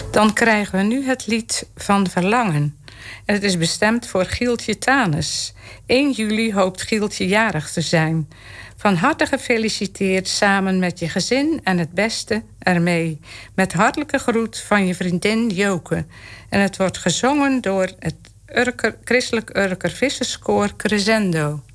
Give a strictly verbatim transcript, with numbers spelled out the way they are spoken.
Dan krijgen we nu het lied van Verlangen. En het is bestemd voor Gieltje Tanes. één juli hoopt Gieltje jarig te zijn. Van harte gefeliciteerd samen met je gezin en het beste ermee. Met hartelijke groet van je vriendin Joke. En het wordt gezongen door het Urker, Christelijk Urker Visserskoor Crescendo.